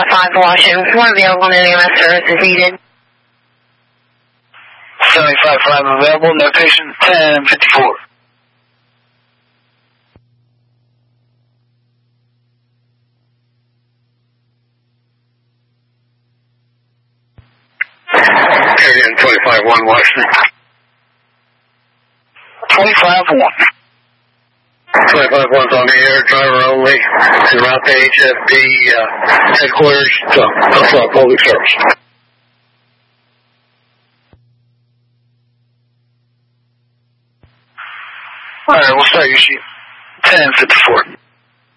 5 Washington. One available and EMS service is needed. 75-5 available, notation 1054. Again, 25-1 Washington. 25-1. 25-1's on the air, driver only, en route to HFB headquarters, public service. Alright, we'll start your sheet. 1054.